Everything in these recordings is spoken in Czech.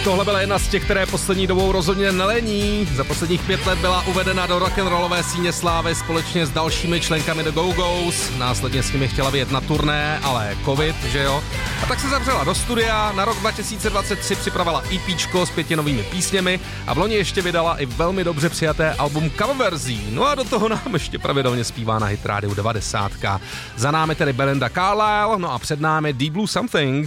Tohle byla jedna z těch, které poslední dobou rozhodně nelení. Za posledních 5 let byla uvedena do rock'n'rollové síně slávy společně s dalšími členkami The Go-Go's. Následně s nimi chtěla vyjet na turné, ale covid, že jo? A tak se zavřela do studia, na rok 2023 připravila EPčko s 5 novými písněmi a v loni ještě vydala i velmi dobře přijaté album coververzí. No a do toho nám ještě pravidelně zpívá na Hit Radio 90. Za námi tedy Belinda Carlisle, no a před námi Deep Blue Something.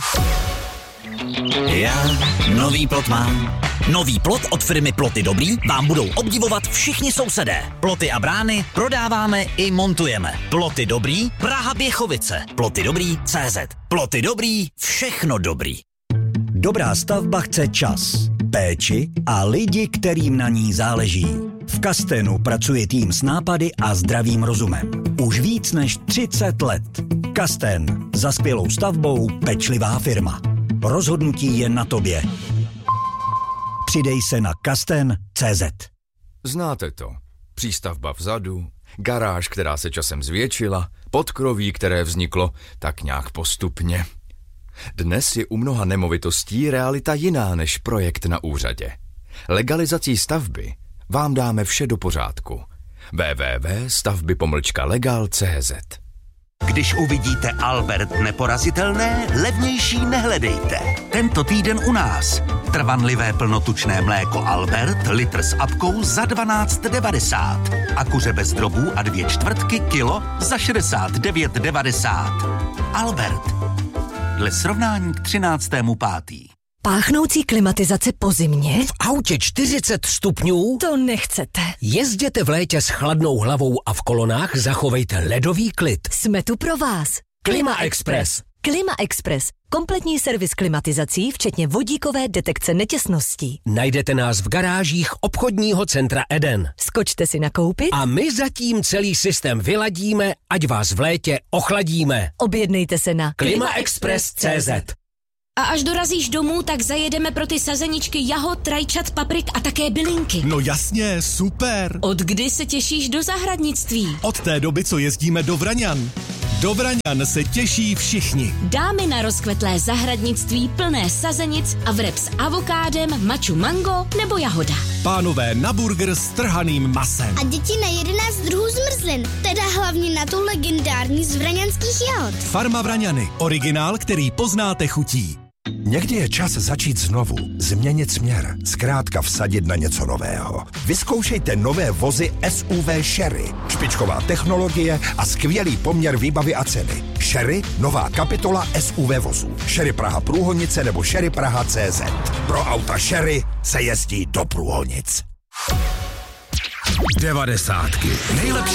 Já nový plot mám. Nový plot od firmy Ploty Dobrý vám budou obdivovat všichni sousedé. Ploty a brány prodáváme i montujeme. Ploty Dobrý, Praha Běchovice. Ploty Dobrý, CZ. Ploty Dobrý, všechno dobrý. Dobrá stavba chce čas, péči a lidi, kterým na ní záleží. V Kastenu pracuje tým s nápady a zdravým rozumem. Už víc než 30 let. Kasten. Za skvělou stavbou pečlivá firma. Rozhodnutí je na tobě. Přidej se na kasten.cz. Znáte to. Přístavba vzadu, garáž, která se časem zvětšila, podkroví, které vzniklo tak nějak postupně. Dnes je u mnoha nemovitostí realita jiná než projekt na úřadě. Legalizací stavby vám dáme vše do pořádku. www.stavby-legal.cz. Když uvidíte Albert neporazitelné, levnější nehledejte. Tento týden u nás. Trvanlivé plnotučné mléko Albert, litr s apkou za 12,90. A kuře bez drobů a 2/4 kilo za 69,90. Albert. Dle srovnání k 13.5. Páchnoucí klimatizace po zimě? V autě 40 stupňů? To nechcete. Jezděte v létě s chladnou hlavou a v kolonách zachovejte ledový klid. Jsme tu pro vás. Klima Express. Klima Express. Kompletní servis klimatizací, včetně vodíkové detekce netěsností. Najdete nás v garážích obchodního centra Eden. Skočte si nakoupit a my zatím celý systém vyladíme, ať vás v létě ochladíme. Objednejte se na klimaexpress.cz. A až dorazíš domů, tak zajedeme pro ty sazeničky jahod, rajčat, paprik a také bylinky. No jasně, super. Od kdy se těšíš do zahradnictví? Od té doby, co jezdíme do Vraňan. Do Vraňan se těší všichni. Dámy na rozkvetlé zahradnictví plné sazenic a vreb s avokádem, maču mango nebo jahoda. Pánové na burger s trhaným masem. A děti na 11 druhů zmrzlin, teda hlavně na tu legendární z vraňanských jahod. Farma Vraňany, originál, který poznáte chutí. Někdy je čas začít znovu, změnit směr, zkrátka vsadit na něco nového. Vyzkoušejte nové vozy SUV Sherry. Špičková technologie a skvělý poměr výbavy a ceny. Sherry, nová kapitola SUV vozů. Sherry Praha Průhonice nebo Sherry Praha CZ. Pro auta Sherry se jezdí do Průhonic. 90. Nejlepší